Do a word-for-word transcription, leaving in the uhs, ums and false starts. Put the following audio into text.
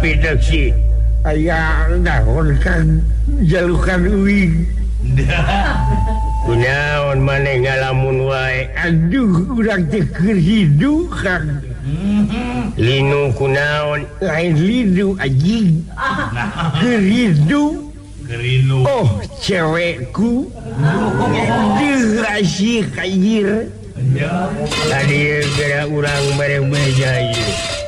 sih aya naon kan jalukan uing kunaon maneh ngalamun wae aduh urang teh keur hidu kan linu kunaon lain lidu anjing keur hidu oh cewekku deuh asih kayir tadi gara urang bareng beja ieu